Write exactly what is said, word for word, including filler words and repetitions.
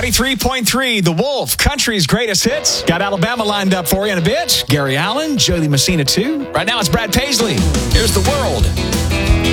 ninety-three point three, The Wolf, country's greatest hits. Got Alabama lined up for you in a bit. Gary Allen, Jody Messina too. Right now it's Brad Paisley. Here's The World.